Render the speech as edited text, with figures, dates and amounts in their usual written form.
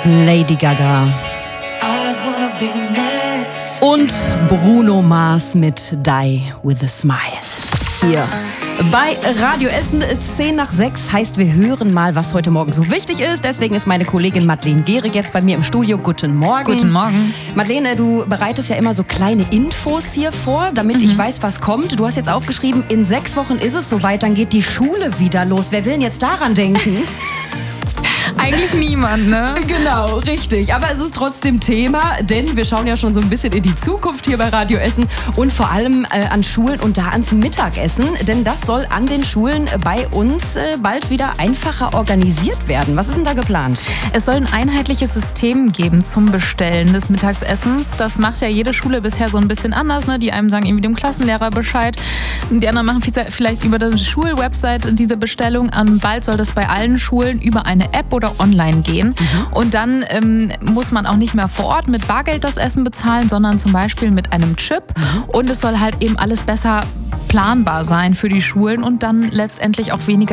Lady Gaga und Bruno Mars mit Die With A Smile. Hier bei Radio Essen, 5:10 heißt, wir hören mal, was heute Morgen so wichtig ist. Deswegen ist meine Kollegin Madeleine Gehrig jetzt bei mir im Studio. Guten Morgen. Guten Morgen. Madeleine, du bereitest ja immer so kleine Infos hier vor, damit ich weiß, was kommt. Du hast jetzt aufgeschrieben, in 6 Wochen ist es soweit, dann geht die Schule wieder los. Wer will denn jetzt daran denken? Eigentlich niemand, ne? Genau, richtig. Aber es ist trotzdem Thema, denn wir schauen ja schon so ein bisschen in die Zukunft hier bei Radio Essen und vor allem an Schulen und da ans Mittagessen, denn das soll an den Schulen bei uns bald wieder einfacher organisiert werden. Was ist denn da geplant? Es soll ein einheitliches System geben zum Bestellen des Mittagsessens. Das macht ja jede Schule bisher so ein bisschen anders, ne? Die einen sagen irgendwie dem Klassenlehrer Bescheid, die anderen machen vielleicht über die Schulwebsite diese Bestellung. Bald soll das bei allen Schulen über eine App oder online gehen. Und dann muss man auch nicht mehr vor Ort mit Bargeld das Essen bezahlen, sondern zum Beispiel mit einem Chip. Und es soll halt eben alles besser planbar sein für die Schulen und dann letztendlich auch weniger